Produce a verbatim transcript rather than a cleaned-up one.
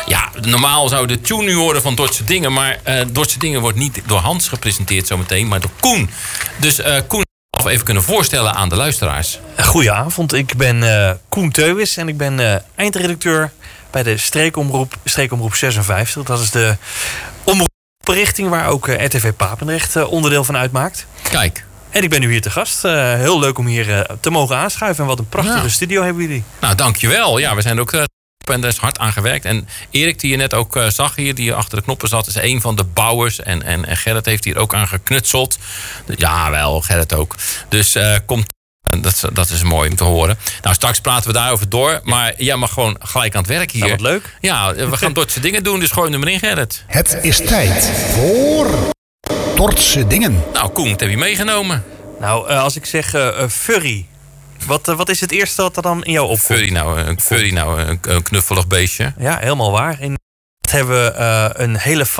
Ja, normaal zou de tune nu worden van Dordtse Dingen. Maar uh, Dordtse Dingen wordt niet door Hans gepresenteerd zometeen, maar door Koen. Dus uh, Koen, of even kunnen voorstellen aan de luisteraars. Goedenavond, ik ben uh, Koen Teuwis en ik ben uh, eindredacteur bij de Streekomroep, Streekomroep zesenvijftig. Dat is de omroepberichting waar ook uh, R T V Papendrecht uh, onderdeel van uitmaakt. Kijk. En ik ben nu hier te gast. Uh, heel leuk om hier uh, te mogen aanschuiven. En wat een prachtige ja. studio hebben jullie. Nou, dankjewel. Ja, we zijn ook... Uh, En daar is hard aan gewerkt. En Erik, die je net ook uh, zag hier, die achter de knoppen zat, is een van de bouwers. En, en, en Gerrit heeft hier ook aan geknutseld. Ja, wel, Gerrit ook. Dus uh, komt. Dat, dat is mooi om te horen. Nou, straks praten we daarover door. Maar jij mag gewoon gelijk aan het werk hier. Nou, wat leuk. Ja, we gaan Dordtse Dingen doen, dus gooi hem erin, Gerrit. Het is tijd voor Dordtse Dingen. Nou, Koen, wat heb je meegenomen? Nou, uh, als ik zeg uh, furry. Wat, uh, wat is het eerste wat er dan in jou opkomt? Furry nou, een, furry nou een, een knuffelig beestje. Ja, helemaal waar. In hebben we uh, een hele